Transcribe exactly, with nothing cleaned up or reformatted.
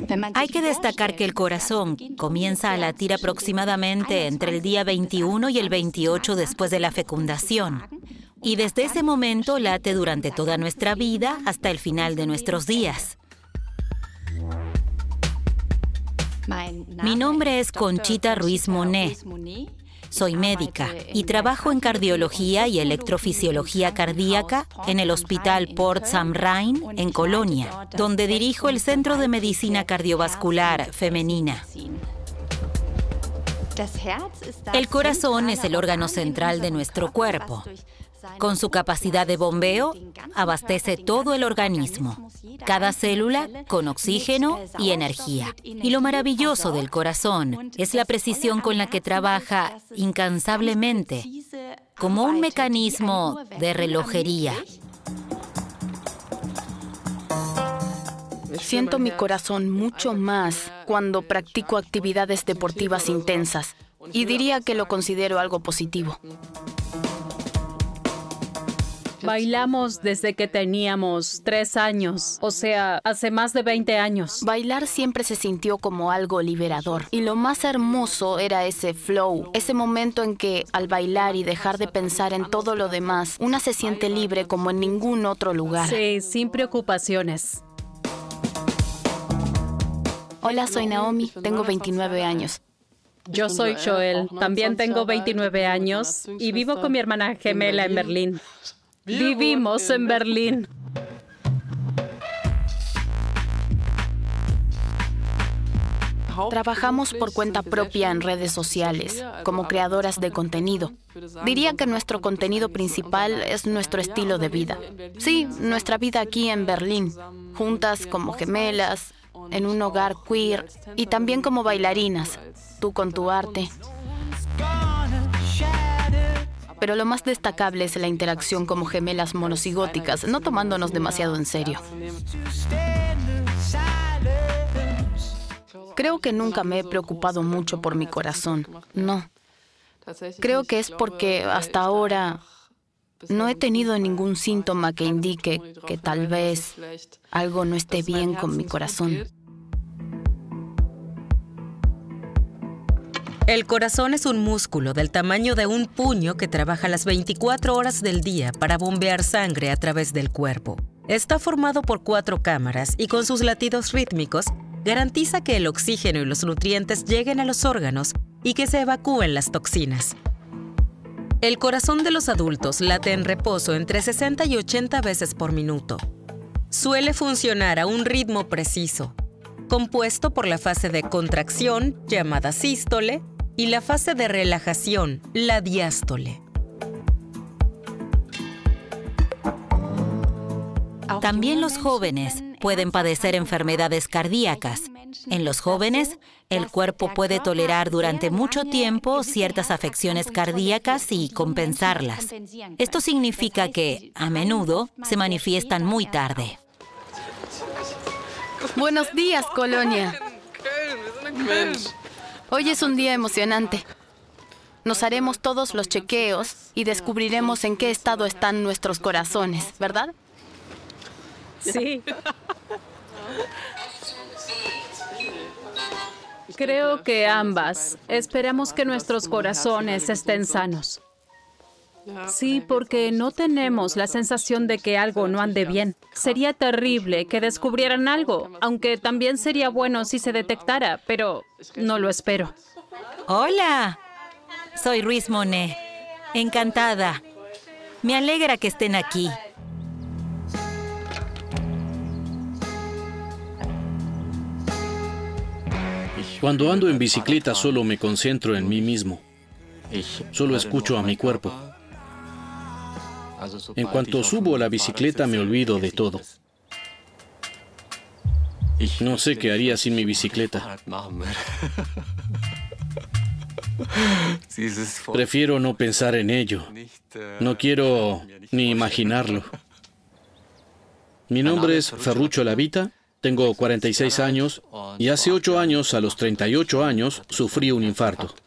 Hay que destacar que el corazón comienza a latir aproximadamente entre el día veintiuno y el veintiocho después de la fecundación. Y desde ese momento late durante toda nuestra vida hasta el final de nuestros días. Mi nombre es Conchita Ruiz Monet. Soy médica y trabajo en cardiología y electrofisiología cardíaca en el Hospital Port Sam Rhein en Colonia, donde dirijo el Centro de Medicina Cardiovascular Femenina. El corazón es el órgano central de nuestro cuerpo. Con su capacidad de bombeo, abastece todo el organismo, cada célula con oxígeno y energía. Y lo maravilloso del corazón es la precisión con la que trabaja incansablemente, como un mecanismo de relojería. Siento mi corazón mucho más cuando practico actividades deportivas intensas, y diría que lo considero algo positivo. Bailamos desde que teníamos tres años, o sea, hace más de veinte años. Bailar siempre se sintió como algo liberador. Y lo más hermoso era ese flow, ese momento en que al bailar y dejar de pensar en todo lo demás, una se siente libre como en ningún otro lugar. Sí, sin preocupaciones. Hola, soy Naomi, tengo veintinueve años. Yo soy Joel, también tengo veintinueve años y vivo con mi hermana gemela en Berlín. Vivimos en Berlín. Trabajamos por cuenta propia en redes sociales, como creadoras de contenido. Diría que nuestro contenido principal es nuestro estilo de vida. Sí, nuestra vida aquí en Berlín, juntas como gemelas, en un hogar queer y también como bailarinas, tú con tu arte. Pero lo más destacable es la interacción como gemelas monocigóticas, no tomándonos demasiado en serio. Creo que nunca me he preocupado mucho por mi corazón, no. Creo que es porque hasta ahora no he tenido ningún síntoma que indique que tal vez algo no esté bien con mi corazón. El corazón es un músculo del tamaño de un puño que trabaja las veinticuatro horas del día para bombear sangre a través del cuerpo. Está formado por cuatro cámaras y con sus latidos rítmicos garantiza que el oxígeno y los nutrientes lleguen a los órganos y que se evacúen las toxinas. El corazón de los adultos late en reposo entre sesenta y ochenta veces por minuto. Suele funcionar a un ritmo preciso, compuesto por la fase de contracción, llamada sístole, y la fase de relajación, la diástole. También los jóvenes pueden padecer enfermedades cardíacas. En los jóvenes, el cuerpo puede tolerar durante mucho tiempo ciertas afecciones cardíacas y compensarlas. Esto significa que, a menudo, se manifiestan muy tarde. Buenos días, Colonia. Hoy es un día emocionante. Nos haremos todos los chequeos y descubriremos en qué estado están nuestros corazones, ¿verdad? Sí. Creo que ambas. Esperamos que nuestros corazones estén sanos. Sí, porque no tenemos la sensación de que algo no ande bien. Sería terrible que descubrieran algo, aunque también sería bueno si se detectara, pero no lo espero. Hola, soy Ruiz Monet. Encantada. Me alegra que estén aquí. Cuando ando en bicicleta solo me concentro en mí mismo. Solo escucho a mi cuerpo. En cuanto subo a la bicicleta me olvido de todo. No sé qué haría sin mi bicicleta. Prefiero no pensar en ello. No quiero ni imaginarlo. Mi nombre es Ferruccio Lavita, tengo cuarenta y seis años y hace ocho años, a los treinta y ocho años, sufrí un infarto.